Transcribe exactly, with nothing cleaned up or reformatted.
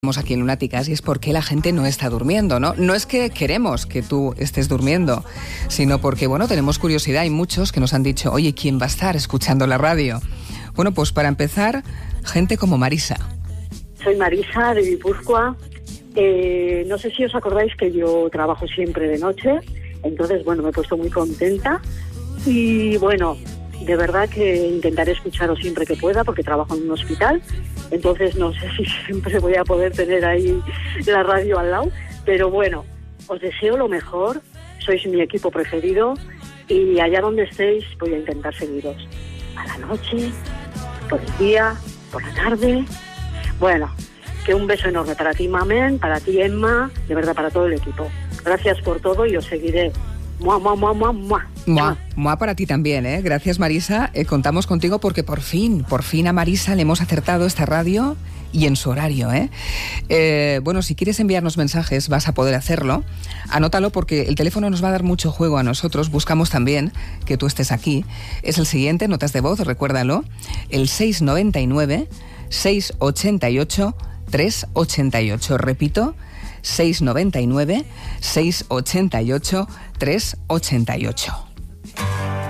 Aquí en Lunáticas, y es porque la gente no está durmiendo, ¿no? No es que queremos que tú estés durmiendo, sino porque, bueno, tenemos curiosidad. Hay muchos que nos han dicho, oye, ¿quién va a estar escuchando la radio? Bueno, pues para empezar, gente como Marisa. Soy Marisa, de Guipúzcoa. Eh, no sé si os acordáis que yo trabajo siempre de noche, entonces, bueno, me he puesto muy contenta. Y, bueno, de verdad que intentaré escucharos siempre que pueda, porque trabajo en un hospital. Entonces no sé si siempre voy a poder tener ahí la radio al lado, pero bueno, os deseo lo mejor, sois mi equipo preferido y allá donde estéis voy a intentar seguiros. A la noche, por el día, por la tarde. Bueno, que un beso enorme para ti, Mamen, para ti, Emma, de verdad para todo el equipo. Gracias por todo y os seguiré. Mua, mua, mua, mua, mua. Mua, mua para ti también, ¿eh? Gracias, Marisa. Eh, contamos contigo porque por fin, por fin a Marisa le hemos acertado esta radio y en su horario, ¿eh? Eh, bueno, si quieres enviarnos mensajes vas a poder hacerlo. Anótalo porque el teléfono nos va a dar mucho juego a nosotros. Buscamos también que tú estés aquí. Es el siguiente, notas de voz, recuérdalo. El seis nueve nueve, seis ocho ocho, tres ocho ocho. Repito, seis nueve nueve, seis ocho ocho, tres ocho ocho.